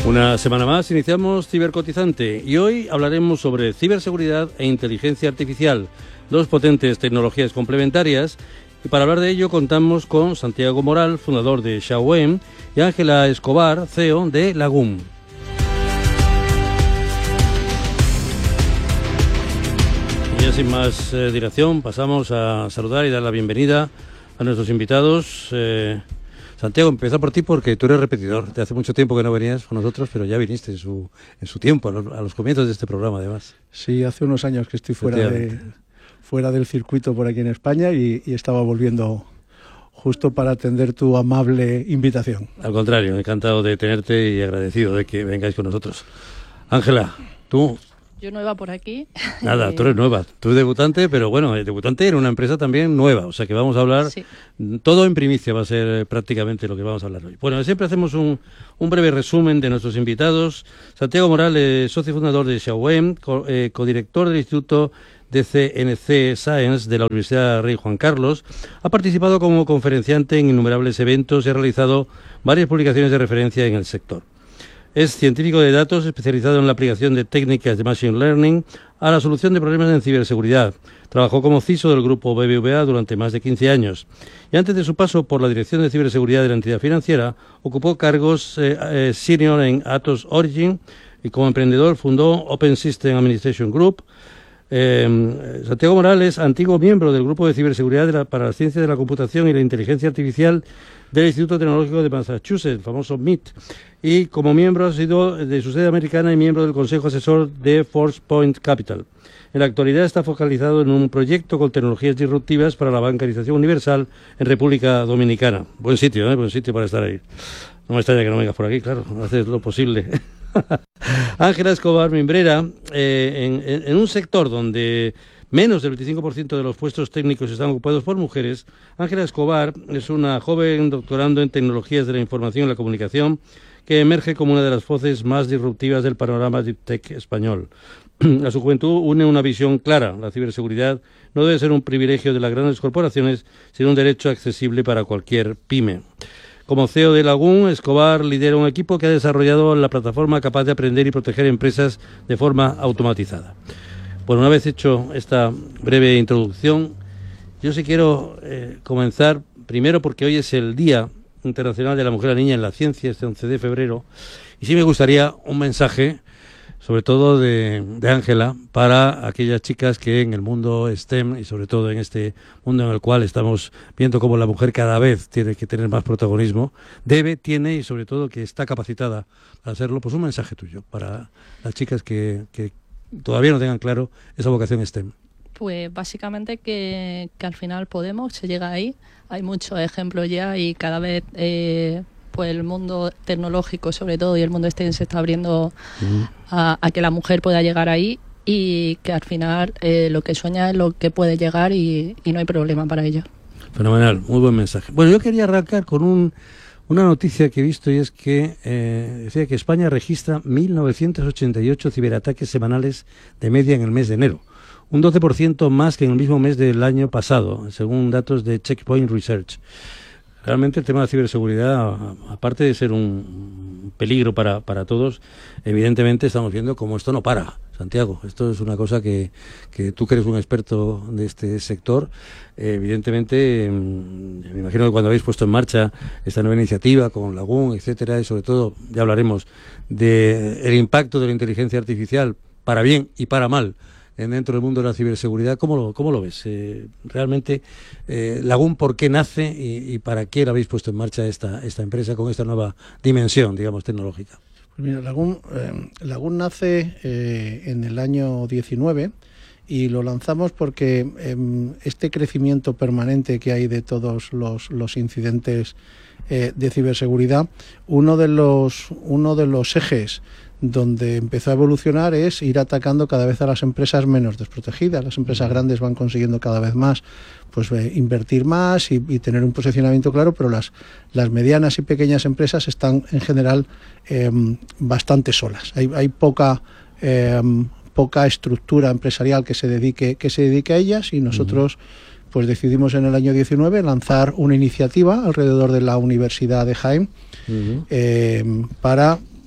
Una semana más iniciamos Cibercotizante y hoy hablaremos sobre ciberseguridad e inteligencia artificial, dos potentes tecnologías complementarias, y para hablar de ello contamos con Santiago Moral, fundador de Xiaowen, y Ángela Escobar, CEO de Lagum. Y ya sin más dilación pasamos a saludar y dar la bienvenida a nuestros invitados. Santiago, empezar por ti porque tú eres repetidor. De hace mucho tiempo que no venías con nosotros, pero ya viniste en su tiempo, a los comienzos de este programa, además. Sí, hace unos años que estoy fuera del circuito por aquí en España y estaba volviendo justo para atender tu amable invitación. Al contrario, encantado de tenerte y agradecido de que vengáis con nosotros. Ángela, tú... Yo nueva por aquí. Nada, tú eres nueva. Tú eres debutante, pero bueno, debutante en una empresa también nueva. O sea que vamos a hablar, sí. Todo en primicia va a ser prácticamente lo que vamos a hablar hoy. Bueno, siempre hacemos un breve resumen de nuestros invitados. Santiago Morales, socio fundador de Xiaowen, codirector del Instituto de CNC Science de la Universidad Rey Juan Carlos. Ha participado como conferenciante en innumerables eventos y ha realizado varias publicaciones de referencia en el sector. Es científico de datos especializado en la aplicación de técnicas de Machine Learning a la solución de problemas en ciberseguridad. Trabajó como CISO del grupo BBVA durante más de 15 años. Y antes de su paso por la Dirección de Ciberseguridad de la entidad financiera, ocupó cargos senior en Atos Origin y como emprendedor fundó Open System Administration Group. Santiago Morales, antiguo miembro del Grupo de Ciberseguridad para las Ciencias de la Computación y la Inteligencia Artificial del Instituto Tecnológico de Massachusetts, el famoso MIT, y como miembro ha sido de su sede americana y miembro del Consejo Asesor de Force Point Capital. En la actualidad está focalizado en un proyecto con tecnologías disruptivas para la bancarización universal en República Dominicana. Buen sitio, buen sitio para estar ahí. No me extraña que no vengas por aquí, claro, haces lo posible. Ángela Escobar, mimbrera, en un sector donde menos del 25% de los puestos técnicos están ocupados por mujeres. Ángela Escobar es una joven doctorando en tecnologías de la información y la comunicación que emerge como una de las voces más disruptivas del panorama deep tech español. A su juventud une una visión clara: la ciberseguridad no debe ser un privilegio de las grandes corporaciones, sino un derecho accesible para cualquier pyme. Como CEO de Lagum, Escobar lidera un equipo que ha desarrollado la plataforma capaz de aprender y proteger empresas de forma automatizada. Bueno, una vez hecho esta breve introducción, yo sí quiero comenzar primero porque hoy es el Día Internacional de la Mujer y la Niña en la Ciencia, este 11 de febrero, y sí me gustaría un mensaje, sobre todo de Ángela, para aquellas chicas que en el mundo STEM y sobre todo en este mundo en el cual estamos viendo cómo la mujer cada vez tiene que tener más protagonismo, tiene y sobre todo que está capacitada para hacerlo. Pues un mensaje tuyo para las chicas que todavía no tengan claro esa vocación STEM. Pues básicamente que al final se llega ahí. Hay muchos ejemplos ya y cada vez pues el mundo tecnológico sobre todo y el mundo STEM se está abriendo a que la mujer pueda llegar ahí y que al final lo que sueña es lo que puede llegar y no hay problema para ello. Fenomenal, muy buen mensaje. Bueno, yo quería arrancar con una noticia que he visto y es que decía que España registra 1.988 ciberataques semanales de media en el mes de enero. Un 12% más que en el mismo mes del año pasado, según datos de Checkpoint Research. Realmente el tema de ciberseguridad, aparte de ser un peligro para todos, evidentemente estamos viendo cómo esto no para, Santiago. Esto es una cosa que tú que eres un experto de este sector, evidentemente, me imagino que cuando habéis puesto en marcha esta nueva iniciativa con Lagum, etcétera, y sobre todo, ya hablaremos del impacto de la inteligencia artificial para bien y para mal dentro del mundo de la ciberseguridad, ¿cómo lo ves? Realmente, Lagum, ¿por qué nace y para qué la habéis puesto en marcha esta empresa con esta nueva dimensión, digamos, tecnológica? Pues mira, Lagum nace en el año 19 y lo lanzamos porque este crecimiento permanente que hay de todos los incidentes de ciberseguridad, uno de los ejes donde empezó a evolucionar es ir atacando cada vez a las empresas menos desprotegidas. Las empresas grandes van consiguiendo cada vez más invertir más y tener un posicionamiento claro, pero las medianas y pequeñas empresas están en general bastante solas. Hay poca estructura empresarial que se dedique a ellas y nosotros pues decidimos en el año 19 lanzar una iniciativa alrededor de la Universidad de Jaén para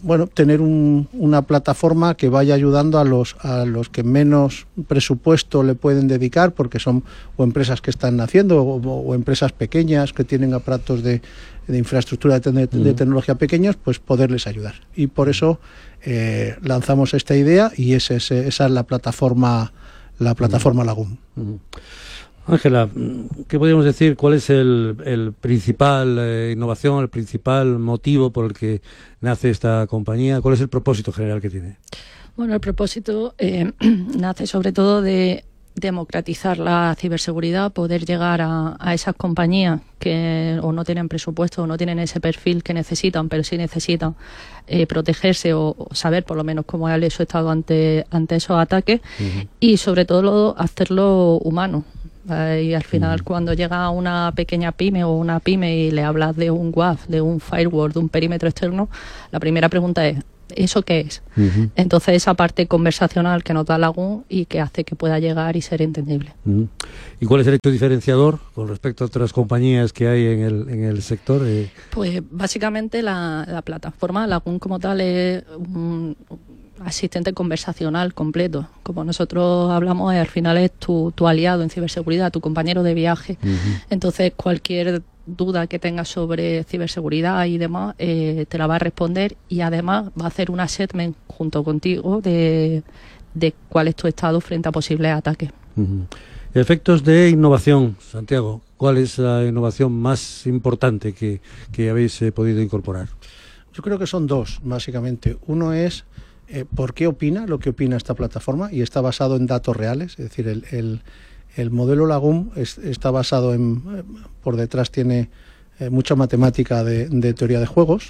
bueno, tener una plataforma que vaya ayudando a los que menos presupuesto le pueden dedicar, porque son o empresas que están naciendo o empresas pequeñas que tienen aparatos de infraestructura de tecnología pequeños, pues poderles ayudar. Y por eso lanzamos esta idea, y esa es la plataforma Lagum. Ángela, ¿qué podríamos decir? ¿Cuál es el principal innovación, el principal motivo por el que nace esta compañía? ¿Cuál es el propósito general que tiene? Bueno, el propósito nace sobre todo de democratizar la ciberseguridad, poder llegar a esas compañías que o no tienen presupuesto o no tienen ese perfil que necesitan, pero sí necesitan protegerse o saber por lo menos cómo es su estado ante esos ataques, y sobre todo hacerlo humano. Y al final, cuando llega una pequeña pyme o una pyme y le hablas de un WAF, de un firewall, de un perímetro externo, la primera pregunta es: ¿eso qué es? Entonces, esa parte conversacional que nos da Lagum y que hace que pueda llegar y ser entendible. ¿Y cuál es el hecho diferenciador con respecto a otras compañías que hay en el sector? Pues básicamente la plataforma Lagum como tal es un asistente conversacional completo. Como nosotros hablamos, al final es tu aliado en ciberseguridad, tu compañero de viaje. Entonces, cualquier duda que tengas sobre ciberseguridad y demás, te la va a responder, y además va a hacer un assessment junto contigo de cuál es tu estado frente a posibles ataques. Efectos de innovación, Santiago. ¿Cuál es la innovación más importante que habéis podido incorporar? Yo creo que son dos, básicamente. Uno es por qué opina lo que opina esta plataforma, y está basado en datos reales. Es decir, el modelo Lagum está basado por detrás tiene mucha matemática de teoría de juegos.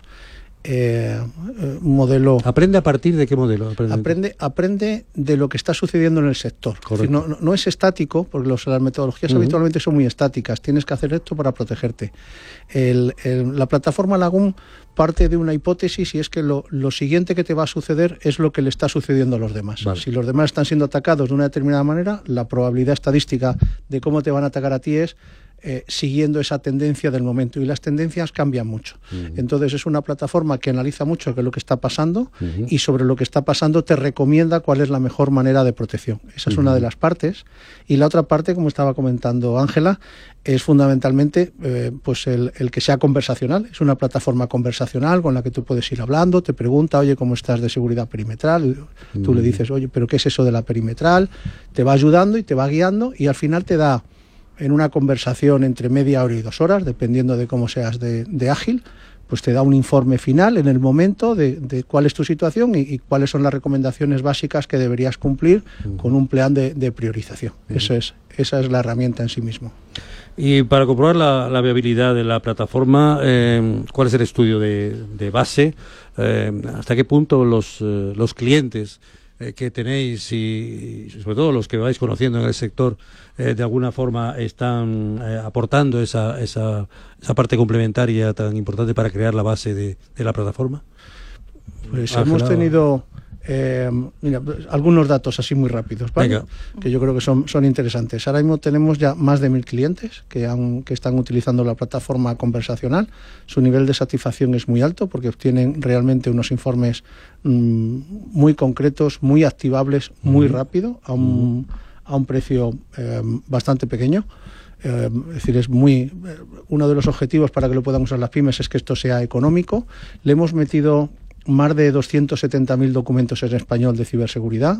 Un modelo... ¿Aprende a partir de qué modelo? Aprende de lo que está sucediendo en el sector. Es decir, no es estático, porque las metodologías habitualmente son muy estáticas. Tienes que hacer esto para protegerte. La plataforma Lagum parte de una hipótesis, y es que lo siguiente que te va a suceder es lo que le está sucediendo a los demás. Vale. Si los demás están siendo atacados de una determinada manera, la probabilidad estadística de cómo te van a atacar a ti es siguiendo esa tendencia del momento, y las tendencias cambian mucho. Entonces es una plataforma que analiza mucho qué es lo que está pasando, y sobre lo que está pasando te recomienda cuál es la mejor manera de protección. Esa es una de las partes, y la otra parte, como estaba comentando Ángela, es fundamentalmente pues el que sea conversacional. Es una plataforma conversacional con la que tú puedes ir hablando, te pregunta: oye, ¿cómo estás de seguridad perimetral? Tú le dices: oye, ¿pero qué es eso de la perimetral? Te va ayudando y te va guiando, y al final te da, en una conversación entre media hora y 2 horas, dependiendo de cómo seas de ágil, pues te da un informe final en el momento de cuál es tu situación y cuáles son las recomendaciones básicas que deberías cumplir con un plan de priorización. Esa es la herramienta en sí mismo. Y para comprobar la viabilidad de la plataforma, ¿cuál es el estudio de base? ¿Hasta qué punto los clientes que tenéis, y sobre todo los que vais conociendo en el sector, de alguna forma están aportando esa parte complementaria tan importante para crear la base de la plataforma? Pues hemos tenido algunos datos así muy rápidos, ¿vale? Que yo creo que son interesantes. Ahora mismo tenemos ya más de 1.000 clientes que están utilizando la plataforma conversacional. Su nivel de satisfacción es muy alto, porque obtienen realmente unos informes muy concretos, muy activables, muy rápido, a un precio bastante pequeño. Es decir, es uno de los objetivos para que lo puedan usar las pymes es que esto sea económico. Le hemos metido más de 270.000 documentos en español de ciberseguridad,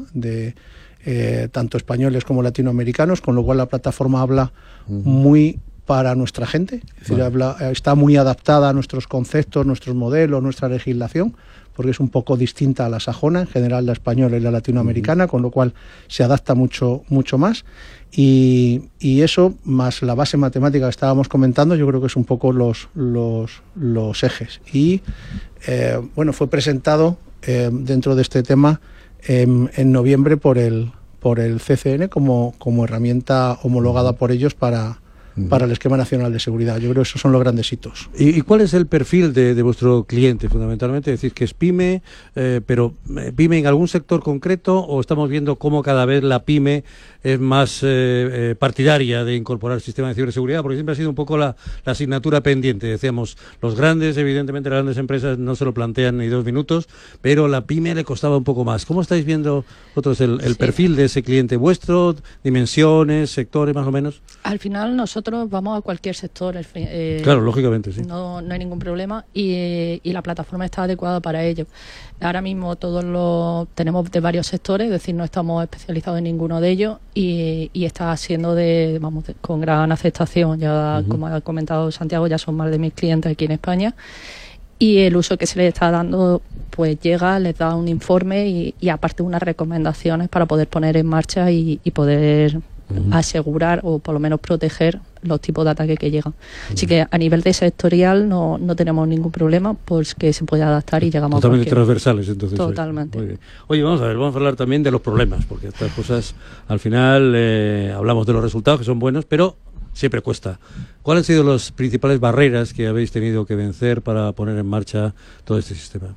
tanto españoles como latinoamericanos, con lo cual la plataforma habla muy para nuestra gente. Es decir, está muy adaptada a nuestros conceptos, nuestros modelos, nuestra legislación, porque es un poco distinta a la sajona, en general la española y la latinoamericana, con lo cual se adapta mucho más. Y eso, más la base matemática que estábamos comentando, yo creo que es un poco los ejes. Y fue presentado dentro de este tema en noviembre por el CCN como herramienta homologada por ellos para para el Esquema Nacional de Seguridad. Yo creo que esos son los grandes hitos. ¿Y cuál es el perfil de vuestro cliente, fundamentalmente? Es decir, que es pyme, pero pyme en algún sector concreto, o estamos viendo cómo cada vez la pyme es más partidaria de incorporar sistemas de ciberseguridad, porque siempre ha sido un poco la asignatura pendiente. Decíamos, los grandes, evidentemente, las grandes empresas no se lo plantean ni 2 minutos, pero la pyme le costaba un poco más. ¿Cómo estáis viendo vosotros el perfil de ese cliente vuestro? ¿Dimensiones, sectores, más o menos? Al final nosotros vamos a cualquier sector. Claro, lógicamente, sí. No hay ningún problema y la plataforma está adecuada para ello. Ahora mismo tenemos de varios sectores, es decir, no estamos especializados en ninguno de ellos y está siendo con gran aceptación. Ya, como ha comentado Santiago, ya son más de 1.000 clientes aquí en España. Y el uso que se les está dando, pues llega, les da un informe y aparte unas recomendaciones para poder poner en marcha y poder asegurar o por lo menos proteger los tipos de ataques que llegan. Así que a nivel de sectorial no tenemos ningún problema, pues que se puede adaptar y llegamos totalmente transversales, entonces. Totalmente. Muy bien. Oye, vamos a hablar también de los problemas, porque estas cosas, al final, hablamos de los resultados que son buenos, pero siempre cuesta. ¿Cuáles han sido las principales barreras que habéis tenido que vencer para poner en marcha todo este sistema?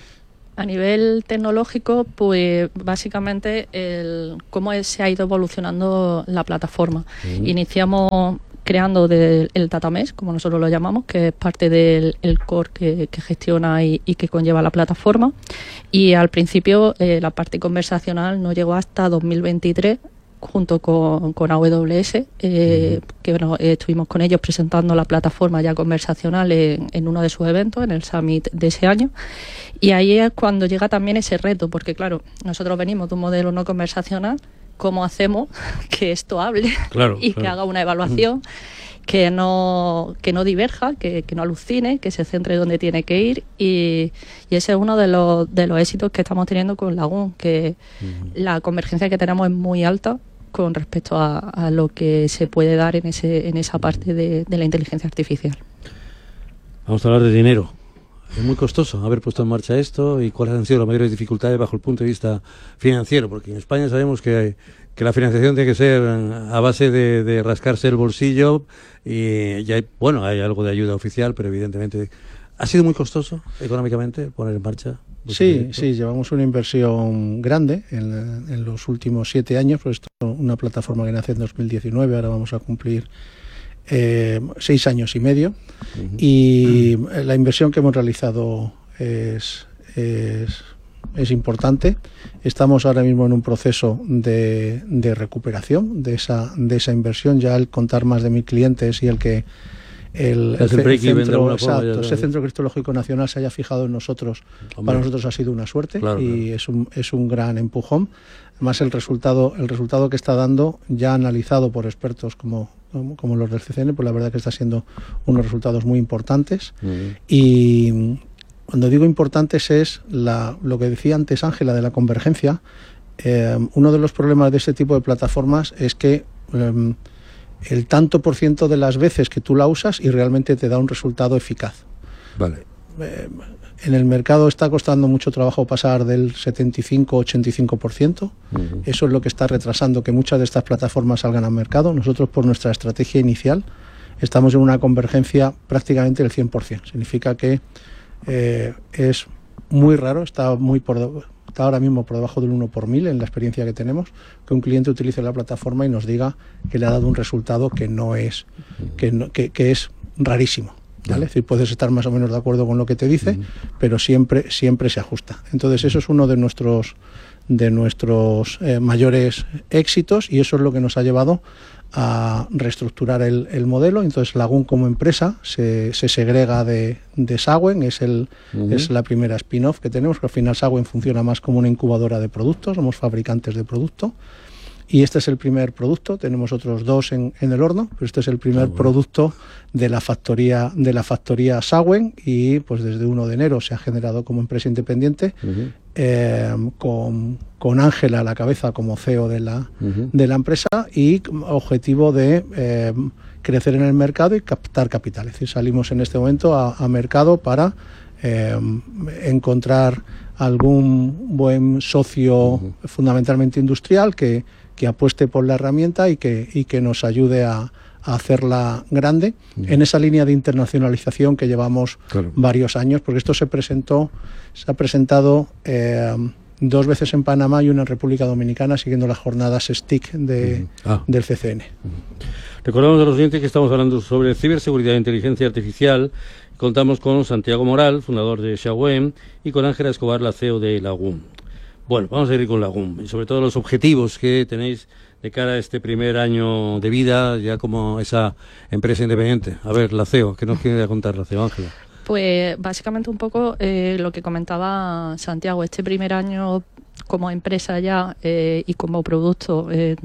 A nivel tecnológico, pues básicamente cómo se ha ido evolucionando la plataforma. Iniciamos creando el datamesh, como nosotros lo llamamos, que es parte del core que gestiona y que conlleva la plataforma. Y al principio la parte conversacional no llegó hasta 2023, junto con AWS, que estuvimos con ellos presentando la plataforma ya conversacional en uno de sus eventos, en el Summit de ese año. Y ahí es cuando llega también ese reto, porque claro, nosotros venimos de un modelo no conversacional. ¿Cómo hacemos que esto hable que haga una evaluación, que no diverja, que no alucine, que se centre donde tiene que ir? Y ese es uno de los éxitos que estamos teniendo con Lagoon, que la convergencia que tenemos es muy alta con respecto a lo que se puede dar en esa parte de la inteligencia artificial. Vamos a hablar de dinero. Es muy costoso haber puesto en marcha esto, y cuáles han sido las mayores dificultades bajo el punto de vista financiero, porque en España sabemos que la financiación tiene que ser a base de rascarse el bolsillo, y ya hay algo de ayuda oficial, pero evidentemente ¿ha sido muy costoso económicamente poner en marcha? Sí, llevamos una inversión grande en los últimos 7 años, pues esto es una plataforma que nace en 2019, ahora vamos a cumplir 6 años y medio, y la inversión que hemos realizado es importante. Estamos ahora mismo en un proceso de recuperación de esa inversión, ya al contar más de 1.000 clientes y ese Centro Criptológico Nacional se haya fijado en nosotros. Hombre, para nosotros ha sido una suerte, claro. Es un gran empujón. Además, el resultado que está dando, ya analizado por expertos como los del CCN, pues la verdad que está siendo unos resultados muy importantes. Y cuando digo importantes es lo que decía antes Ángela de la convergencia. Uno de los problemas de este tipo de plataformas es que el tanto por ciento de las veces que tú la usas y realmente te da un resultado eficaz. Vale. En el mercado está costando mucho trabajo pasar del 75-85%. Eso es lo que está retrasando que muchas de estas plataformas salgan al mercado. Nosotros, por nuestra estrategia inicial, estamos en una convergencia prácticamente del 100%. Significa que es muy raro, está ahora mismo por debajo del 1 por 1000 en la experiencia que tenemos, que un cliente utilice la plataforma y nos diga que le ha dado un resultado que es rarísimo. ¿Vale? Es decir, puedes estar más o menos de acuerdo con lo que te dice, pero siempre se ajusta. Entonces eso es uno de nuestros mayores éxitos, y eso es lo que nos ha llevado a reestructurar el modelo. Entonces Lagoon como empresa se segrega de Saguen, es la primera spin-off que tenemos, que al final Saguen funciona más como una incubadora de productos, somos fabricantes de producto. Y este es el primer producto, tenemos otros 2 en el horno, pero este es el primer producto de la factoría Saguen, y pues desde 1 de enero se ha generado como empresa independiente, con Ángela a la cabeza como CEO de la empresa, y objetivo de crecer en el mercado y captar capital. Es decir, salimos en este momento a mercado para encontrar algún buen socio, fundamentalmente industrial, que apueste por la herramienta y que nos ayude a hacerla grande, en esa línea de internacionalización que llevamos varios años, porque esto se ha presentado 2 veces en Panamá y una en República Dominicana, siguiendo las jornadas STIC del CCN. Recordamos a los oyentes que estamos hablando sobre ciberseguridad e inteligencia artificial. Contamos con Santiago Moral, fundador de Xiaowen, y con Ángela Escobar, la CEO de Lagún. Bueno, vamos a ir con Lagún y sobre todo los objetivos que tenéis de cara a este primer año de vida ya como esa empresa independiente. A ver, la CEO, ¿qué nos quiere contar la CEO, Ángela? Pues básicamente un poco lo que comentaba Santiago, este primer año como empresa ya y como producto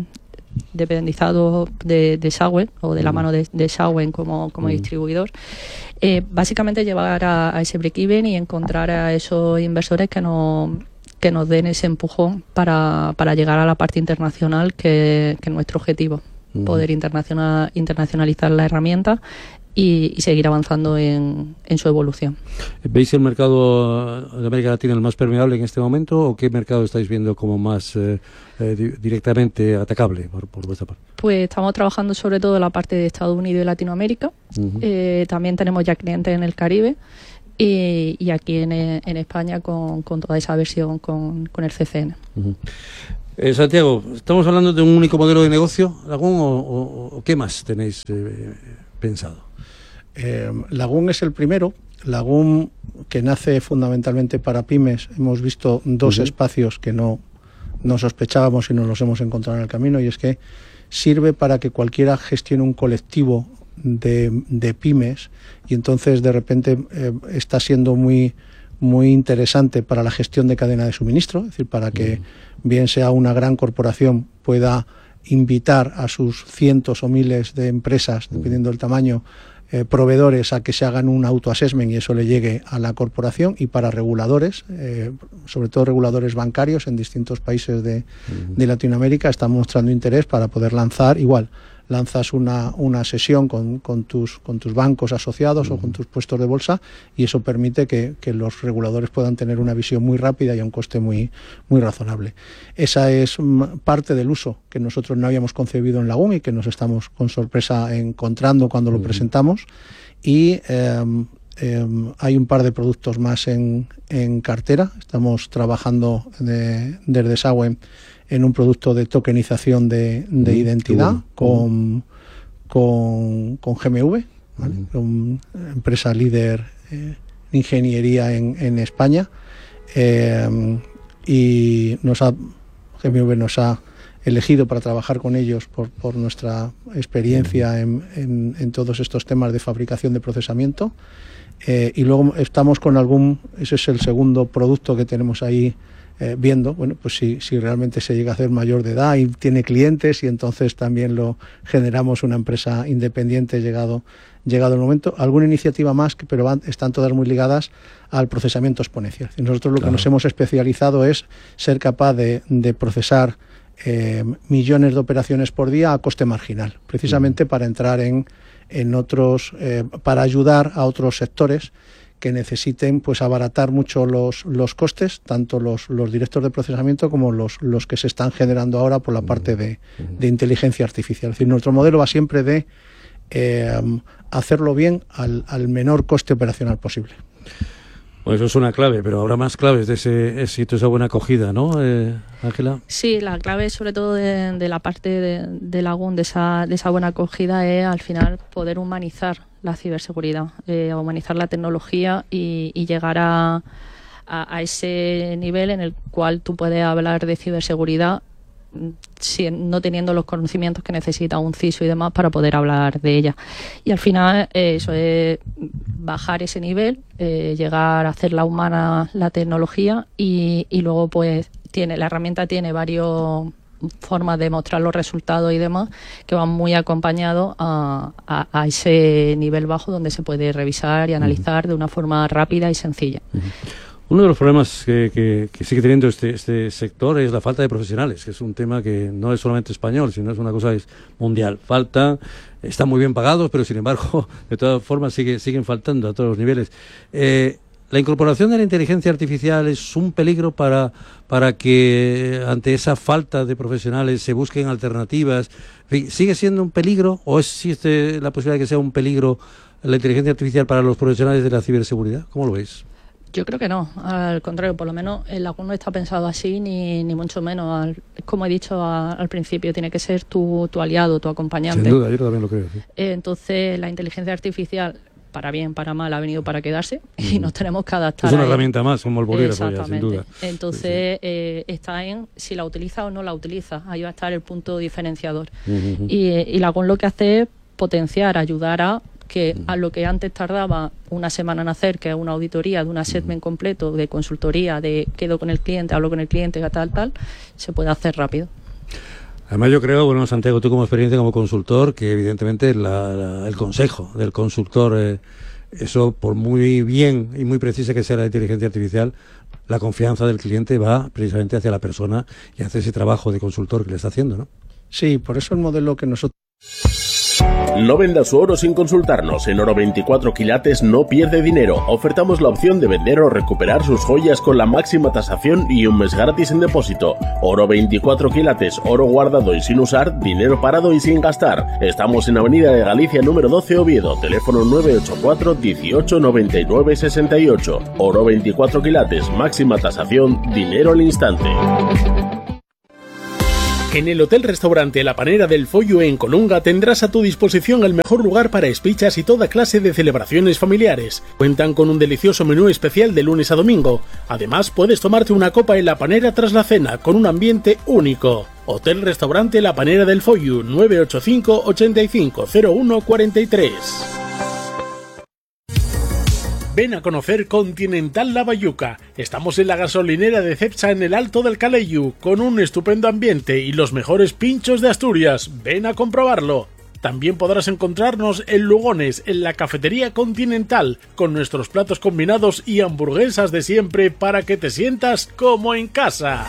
dependizado de Xiaowen o de la mano de Xiaowen como distribuidor, básicamente llevar a ese break-even y encontrar a esos inversores que nos den ese empujón para llegar a la parte internacional que es nuestro objetivo, poder internacionalizar la herramienta y seguir avanzando en su evolución. ¿Veis el mercado de América Latina el más permeable en este momento o qué mercado estáis viendo como más directamente atacable por vuestra parte? Pues estamos trabajando sobre todo en la parte de Estados Unidos y Latinoamérica. También tenemos ya clientes en el Caribe y aquí en España con toda esa versión con el CCN. Santiago, ¿estamos hablando de un único modelo de negocio, Lagún, o qué más tenéis pensado? Lagún es el primero. Lagún, que nace fundamentalmente para pymes, hemos visto 2 espacios que no sospechábamos y nos los hemos encontrado en el camino, y es que sirve para que cualquiera gestione un colectivo de pymes, y entonces de repente está siendo muy interesante para la gestión de cadena de suministro, es decir, para que bien sea una gran corporación pueda invitar a sus cientos o miles de empresas, dependiendo del tamaño, proveedores a que se hagan un auto-assessment y eso le llegue a la corporación, y para reguladores, sobre todo reguladores bancarios en distintos países de Latinoamérica, están mostrando interés para poder lanzar igual. Lanzas una sesión con tus bancos asociados o con tus puestos de bolsa, y eso permite que los reguladores puedan tener una visión muy rápida y a un coste muy razonable. Esa es parte del uso que nosotros no habíamos concebido en Lagún y que nos estamos con sorpresa encontrando cuando lo presentamos. Y hay un par de productos más en cartera. Estamos trabajando desde Xiaowen en un producto de tokenización de identidad con GMV, ¿vale? Una empresa líder en ingeniería en España, y GMV nos ha elegido para trabajar con ellos por nuestra experiencia en todos estos temas de fabricación de procesamiento, y luego estamos con ese es el segundo producto que tenemos ahí viendo, bueno, pues si realmente se llega a hacer mayor de edad y tiene clientes, y entonces también lo generamos una empresa independiente llegado el momento. Alguna iniciativa más, pero están todas muy ligadas al procesamiento exponencial. Y nosotros lo que nos hemos especializado es ser capaz de procesar millones de operaciones por día a coste marginal, precisamente para entrar en otros, para ayudar a otros sectores que necesiten pues abaratar mucho los costes, tanto los directos de procesamiento como los que se están generando ahora por la parte de inteligencia artificial. Es decir, nuestro modelo va siempre de hacerlo bien al menor coste operacional posible. Bueno, eso es una clave, pero habrá más claves de ese éxito, esa buena acogida, ¿no, Ángela? Sí, la clave sobre todo de la parte de Lagún, de esa buena acogida, es al final poder humanizar la ciberseguridad, humanizar la tecnología y llegar a ese nivel en el cual tú puedes hablar de ciberseguridad no teniendo los conocimientos que necesita un CISO y demás para poder hablar de ella. Y al final eso es bajar ese nivel, llegar a hacerla humana la tecnología y luego pues la herramienta tiene varias formas de mostrar los resultados y demás que van muy acompañados a ese nivel bajo donde se puede revisar y analizar de una forma rápida y sencilla. Uno de los problemas que sigue teniendo este sector es la falta de profesionales, que es un tema que no es solamente español, sino es una cosa mundial. Están muy bien pagados, pero sin embargo, de todas formas siguen faltando a todos los niveles. ¿La incorporación de la inteligencia artificial es un peligro para que ante esa falta de profesionales se busquen alternativas? ¿Sigue siendo un peligro o existe la posibilidad de que sea un peligro la inteligencia artificial para los profesionales de la ciberseguridad? ¿Cómo lo veis? Yo creo que no, al contrario, por lo menos el LACUN no está pensado así, ni mucho menos. Como he dicho al principio, tiene que ser tu aliado, tu acompañante. Sin duda, yo también lo creo. Sí. Entonces, la inteligencia artificial, para bien, para mal, ha venido para quedarse y nos tenemos que adaptar. Es una herramienta más, como el bolígrafo ya, sin duda. Entonces, está en si la utiliza o no la utiliza. Ahí va a estar el punto diferenciador. Uh-huh. Y LACUN lo que hace es potenciar, ayudar a que a lo que antes tardaba una semana en hacer, que es una auditoría de un assessment completo, de consultoría, de quedo con el cliente, hablo con el cliente, tal, se puede hacer rápido. Además yo creo, bueno, Santiago, tú como experiencia como consultor, que evidentemente el consejo del consultor, eso por muy bien y muy precisa que sea la inteligencia artificial, la confianza del cliente va precisamente hacia la persona y hacia ese trabajo de consultor que le está haciendo, ¿no? Sí, por eso el modelo que nosotros... No venda su oro sin consultarnos. En Oro 24 quilates no pierde dinero. Ofertamos la opción de vender o recuperar sus joyas con la máxima tasación y un mes gratis en depósito. Oro 24 quilates, oro guardado y sin usar, dinero parado y sin gastar. Estamos en Avenida de Galicia número 12 Oviedo, teléfono 984 18 99 68. Oro 24 quilates, máxima tasación, dinero al instante. En el Hotel-Restaurante La Panera del Follo en Colunga tendrás a tu disposición el mejor lugar para espichas y toda clase de celebraciones familiares. Cuentan con un delicioso menú especial de lunes a domingo. Además, puedes tomarte una copa en La Panera tras la cena, con un ambiente único. Hotel-Restaurante La Panera del Follo, 985 85 01 43. Ven a conocer Continental La Bayuca. Estamos en la gasolinera de Cepsa en el Alto del Caleyú, con un estupendo ambiente y los mejores pinchos de Asturias. Ven a comprobarlo. También podrás encontrarnos en Lugones, en la cafetería Continental, con nuestros platos combinados y hamburguesas de siempre para que te sientas como en casa.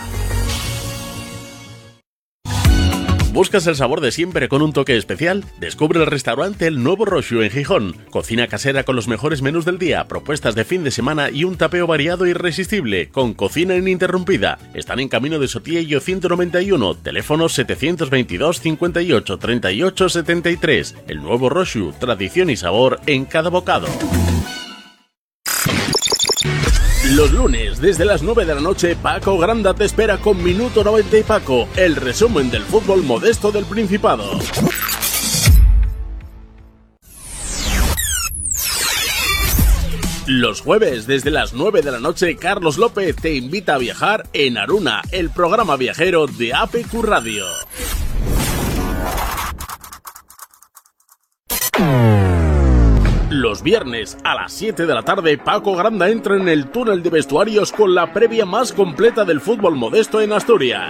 ¿Buscas el sabor de siempre con un toque especial? Descubre el restaurante El Nuevo Roxu en Gijón. Cocina casera con los mejores menús del día, propuestas de fin de semana y un tapeo variado e irresistible, con cocina ininterrumpida. Están en Camino de Sotillo 191, teléfono 722 58 38 73. El Nuevo Roxu, tradición y sabor en cada bocado. Los lunes, desde las 9 de la noche, Paco Granda te espera con Minuto 90 y Paco, el resumen del fútbol modesto del Principado. Los jueves, desde las 9 de la noche, Carlos López te invita a viajar en Aruna, el programa viajero de APQ Radio. Los viernes a las 7 de la tarde, Paco Granda entra en el túnel de vestuarios con la previa más completa del fútbol modesto en Asturias.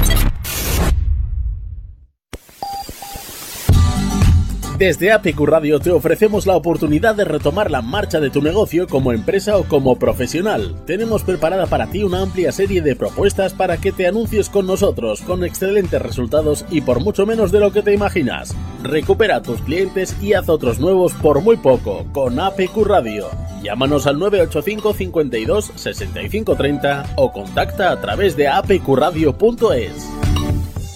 Desde APQ Radio te ofrecemos la oportunidad de retomar la marcha de tu negocio como empresa o como profesional. Tenemos preparada para ti una amplia serie de propuestas para que te anuncies con nosotros, con excelentes resultados y por mucho menos de lo que te imaginas. Recupera a tus clientes y haz otros nuevos por muy poco, con APQ Radio. Llámanos al 985 52 65 30 o contacta a través de apqradio.es.